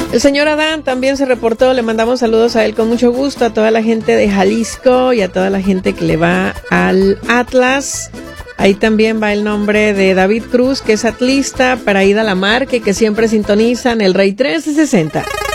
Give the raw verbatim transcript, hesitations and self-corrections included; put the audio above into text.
El señor Adán también se reportó, le mandamos saludos a él con mucho gusto, a toda la gente de Jalisco y a toda la gente que le va al Atlas. Ahí también va el nombre de David Cruz, que es atlista, para Ida Lamarque, que siempre sintonizan el Rey trescientos sesenta.